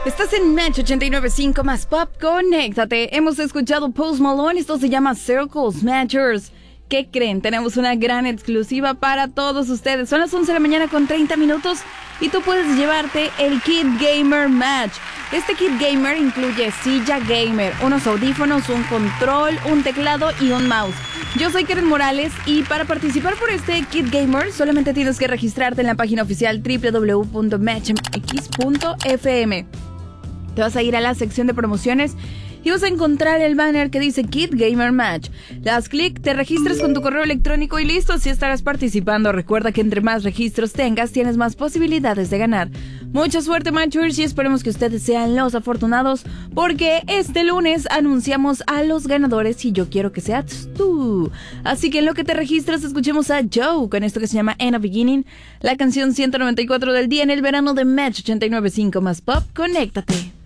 Estás en Match 89.5 más Pop, conéctate. Hemos escuchado Post Malone, esto se llama Circles Matchers. ¿Qué creen? Tenemos una gran exclusiva para todos ustedes. Son las 11 de la mañana con 30 minutos y tú puedes llevarte el Kit Gamer Match. Este Kit Gamer incluye silla gamer, unos audífonos, un control, un teclado y un mouse. Yo soy Karen Morales y para participar por este Kit Gamer solamente tienes que registrarte en la página oficial www.matchmx.fm. Te vas a ir a la sección de promociones y vas a encontrar el banner que dice Kit Gamer Match. Le das clic, te registras con tu correo electrónico y listo, así estarás participando. Recuerda que entre más registros tengas, tienes más posibilidades de ganar. Mucha suerte, Matchers, y esperemos que ustedes sean los afortunados, porque este lunes anunciamos a los ganadores y yo quiero que seas tú. Así que en lo que te registras, escuchemos a Joe con esto que se llama In a Beginning, la canción 194 del día en el verano de Match 89.5 más Pop. Conéctate.